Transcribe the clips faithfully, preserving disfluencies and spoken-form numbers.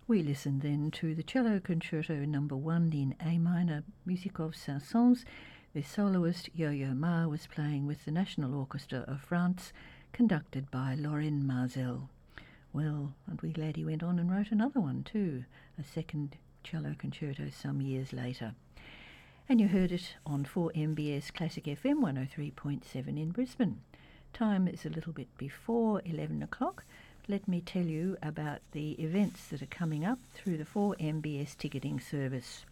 We listened then to the Cello Concerto Number One in A minor, music of Saint-Saëns. The soloist Yo-Yo Ma was playing with the National Orchestra of France, conducted by Lorraine Mazel. Well, aren't we glad he went on and wrote another one too, a second cello concerto some years later. And you heard it on four M B S Classic F M one oh three point seven in Brisbane. Time is a little bit before eleven o'clock. Let me tell you about the events that are coming up through the four M B S ticketing service.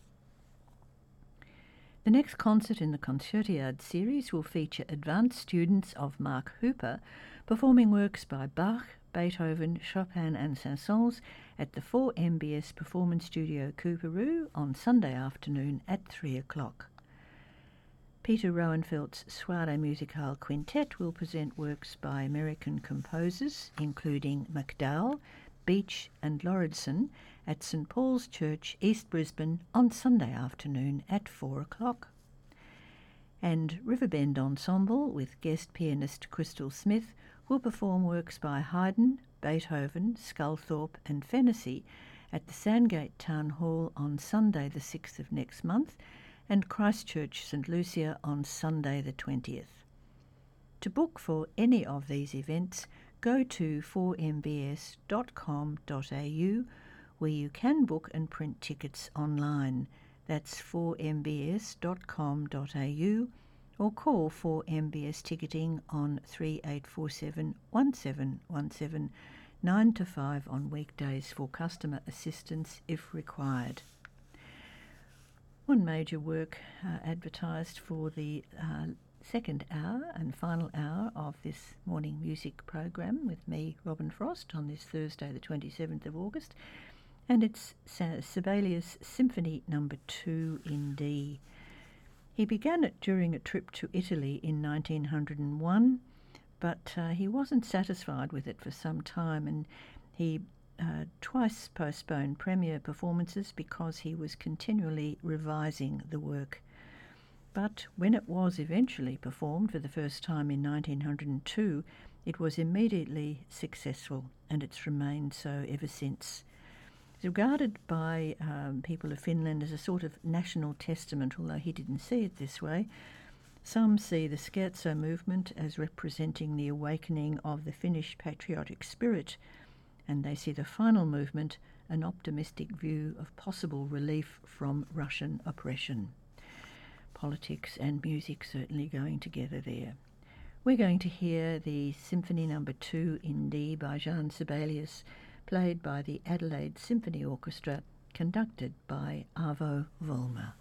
The next concert in the Concertiad series will feature advanced students of Mark Hooper performing works by Bach, Beethoven, Chopin and Saint-Saëns at the four M B S Performance Studio Coorparoo on Sunday afternoon at three o'clock. Peter Roenfeldt's Soirée Musicale Quintet will present works by American composers, including MacDowell, Beach and Lauridsen, at St Paul's Church, East Brisbane, on Sunday afternoon at four o'clock. And Riverbend Ensemble, with guest pianist Crystal Smith, will perform works by Haydn, Beethoven, Sculthorpe and Fennessy at the Sandgate Town Hall on Sunday the sixth of next month, and Christchurch St Lucia on Sunday the twentieth. To book for any of these events, go to four m b s dot com dot a u, where you can book and print tickets online. That's four m b s dot com dot a u, or call four M B S Ticketing on three eight four seven, one seven one seven, nine to five on weekdays for customer assistance if required. One major work uh, advertised for the uh, second hour and final hour of this morning music program with me, Robin Frost, on this Thursday the twenty-seventh of August, and it's Sibelius Symphony Number two in D. He began it during a trip to Italy in nineteen oh one, but uh, he wasn't satisfied with it for some time, and he Uh, twice postponed premiere performances because he was continually revising the work. But when it was eventually performed for the first time in nineteen oh two, it was immediately successful, and it's remained so ever since. It's regarded by um, people of Finland as a sort of national testament, although he didn't see it this way. Some see the Scherzo movement as representing the awakening of the Finnish patriotic spirit, and they see the final movement an optimistic view of possible relief from Russian oppression. Politics and music certainly going together there. We're going to hear the Symphony Number two in D by Jean Sibelius, played by the Adelaide Symphony Orchestra, conducted by Arvo Volmer.